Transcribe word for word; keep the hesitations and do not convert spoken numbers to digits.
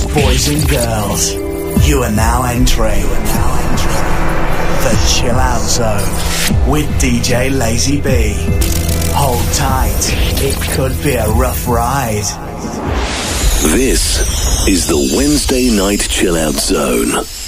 Boys and girls, you are now entering the Chill Out Zone with D J Lazy B. Hold tight, it could be a rough ride. This is the Wednesday Night Chill Out Zone.